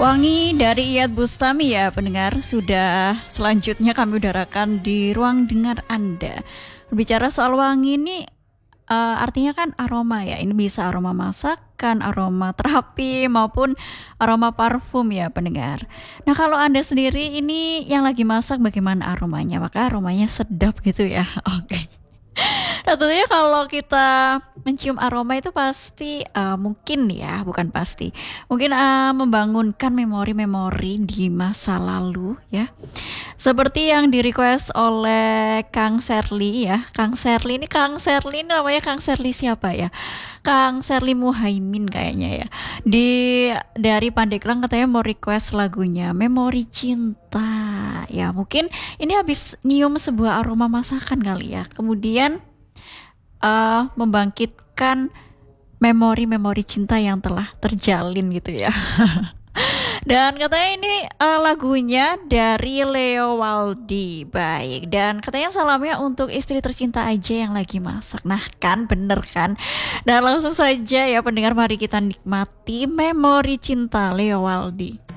Wangi dari Iyeth Bustami ya pendengar, sudah selanjutnya kami udarakan di ruang dengar Anda. Berbicara soal wangi ini artinya kan aroma ya, ini bisa aroma masakan, aroma terapi maupun aroma parfum ya pendengar. Nah kalau Anda sendiri ini yang lagi masak bagaimana aromanya? Maka aromanya sedap gitu ya. Oke. Nah tentunya kalau kita mencium aroma itu pasti mungkin ya, bukan pasti, mungkin membangunkan memori-memori di masa lalu ya. Seperti yang di request oleh Kang Serli ya. Kang Serli ini namanya Kang Serli siapa ya? Kang Serli Muhaimin kayaknya ya. Dari Pandeglang katanya mau request lagunya Memori Cinta. Ya mungkin ini habis nyium sebuah aroma masakan kali ya. Kemudian membangkitkan memori-memori cinta yang telah terjalin gitu ya. Dan katanya ini lagunya dari Leo Waldi. Baik, dan katanya salamnya untuk istri tercinta aja yang lagi masak. Nah kan, bener kan. Dan langsung saja ya pendengar, mari kita nikmati Memori Cinta Leo Waldi.